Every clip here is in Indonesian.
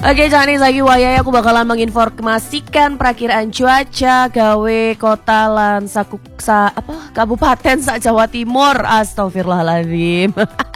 Oke, Cani lagi wayai aku bakalan menginformasikan perakiraan cuaca gawe kota lan kabupaten sak Jawa Timur. Astagfirullahaladzim.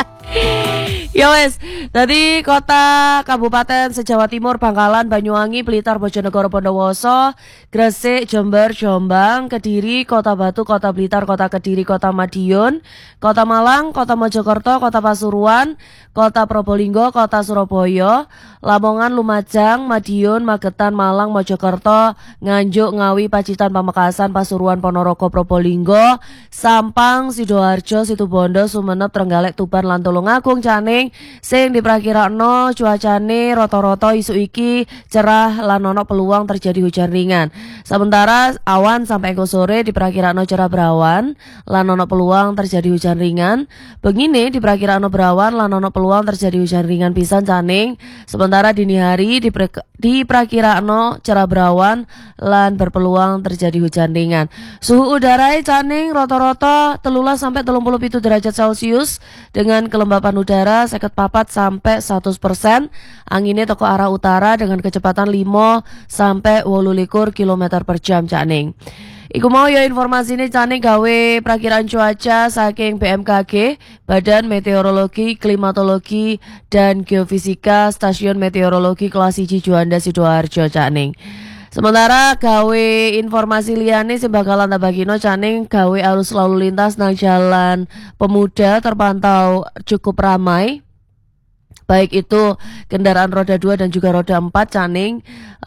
Ya wes, tadi kota kabupaten se-Jawa Timur Bangkalan, Banyuwangi, Blitar, Bojonegoro, Bondowoso, Gresik, Jember, Jombang, Kediri, Kota Batu, Kota Blitar, Kota Kediri, Kota Madiun, Kota Malang, Kota Mojokerto, Kota Pasuruan, Kota Probolinggo, Kota Surabaya, Lamongan, Lumajang, Madiun, Magetan, Malang, Mojokerto, Nganjuk, Ngawi, Pacitan, Pamekasan, Pasuruan, Ponorogo, Probolinggo, Sampang, Sidoarjo, Situbondo, Sumenep, Trenggalek, Tuban, lan Tulungagung, Caning sing diperkirakan cuacane rata-rata isu iki cerah lan ono peluang terjadi hujan ringan. Sementara awan sampai ke sore diperkirakan cerah berawan lan ono peluang terjadi hujan ringan. Begini diperkirakan berawan lan ono peluang terjadi hujan ringan pisan Caning. Sementara dini hari diperkirakan cerah berawan lan berpeluang terjadi hujan ringan. Suhu udara Caning rata-rata 13 sampai 37 derajat Celcius dengan kelembapan udara 54 sampai 100%. Anginnya toko arah utara dengan kecepatan 5 sampai 28 km per jam Caning. Iku mau ya informasi ini Caning gawe perakiraan cuaca saking BMKG, Badan Meteorologi, Klimatologi dan Geofisika Stasiun Meteorologi Kelas 1 Juanda Sidoarjo Caning. Sementara gawe informasi liane sing bakalan tabagino Caning gawe arus lalu lintas nang Jalan Pemuda terpantau cukup ramai. Baik itu kendaraan roda 2 dan juga roda 4 Caning.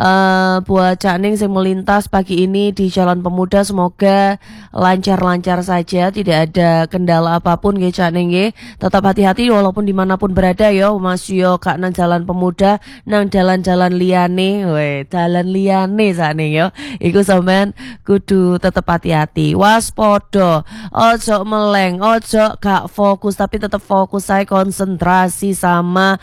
Buat Caning yang melintas pagi ini di Jalan Pemuda semoga lancar-lancar saja, tidak ada kendala apapun ya Caning ya. Tetap hati-hati walaupun dimanapun berada ya, Mas yo kak nang Jalan Pemuda nang jalan-jalan liane, jalan liane Caning ya. Iku sampean kudu tetap hati-hati, waspada, ojo meleng, ojo gak fokus tapi tetap fokus saya konsentrasi sama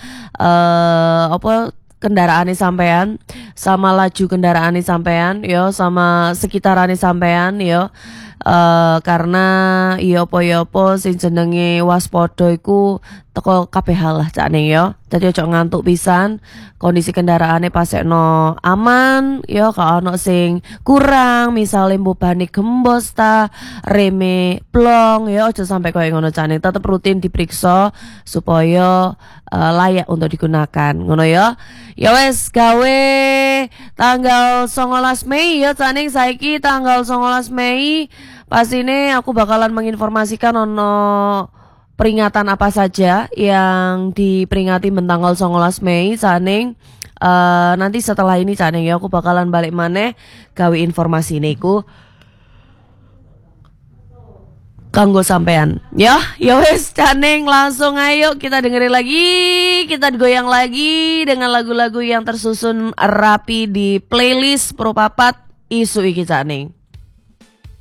kendaraan sampean, sama laju kendaraan sampean yo, sama sekitaran sampean yo. Karena apa sing jenenge waspada iku teko kabeh hal lah Caning yo. Jadi ojo ngantuk pisan, kondisi kendaraane pasekno aman yo, gak ono sing kurang, misale mbobane gembos ta, reme plong ya, ojo sampai koyo ngono Caning. Tetep rutin diperiksa supaya layak untuk digunakan. Ngono ya. Ya wes gawe tanggal 19 Mei ya Caning, saiki tanggal 19 Mei. Pas ini aku bakalan menginformasikan ono peringatan apa saja yang diperingati tanggal 19 Mei Caning. Nanti setelah ini Caning ya aku bakalan balik maneh gawe informasi niku kanggo sampean. Ya wes Caning, langsung ayo kita dengerin lagi, kita goyang lagi dengan lagu-lagu yang tersusun rapi di playlist Pro Papat isu iki Caning.